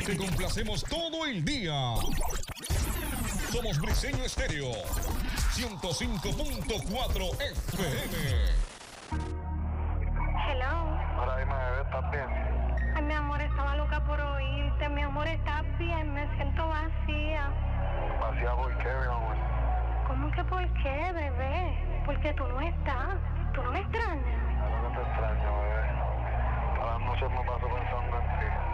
Te complacemos todo el día. Somos Briseño Estéreo, 105.4 FM. Hello. Ahora dime, bebé, ¿estás bien? Ay, mi amor, estaba loca por oírte. Mi amor, ¿estás bien? Me siento vacía. ¿Vacía por qué, mi amor? ¿Cómo que por qué, bebé? Porque tú no estás. ¿Tú no me extrañas? Claro que te extraño, bebé. Todas las noches me paso pensando en ti.